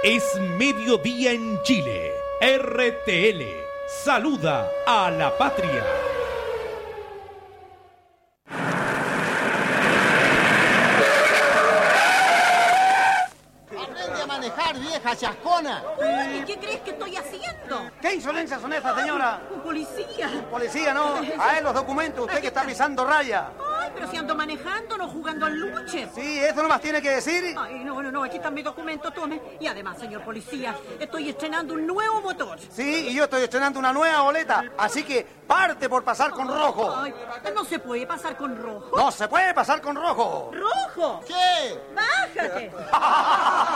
Es mediodía en Chile. RTL saluda a la patria. Aprende a manejar, vieja chascona. ¿Y qué crees que estoy haciendo? ¿Qué insolencias son estas, señora? Un policía. Policía, no. A él los documentos, usted que está pisando raya. Ay, pero si ando manejando, no jugando al luche. Sí, eso nomás tiene que decir. Ay, no, aquí están mis documentos, tome. Y además, señor policía, estoy estrenando un nuevo motor. Sí, y yo estoy estrenando una nueva boleta. Así que parte por pasar con rojo. Ay, no se puede pasar con rojo. No se puede pasar con rojo. ¡Rojo! ¿Qué? ¡Bájate!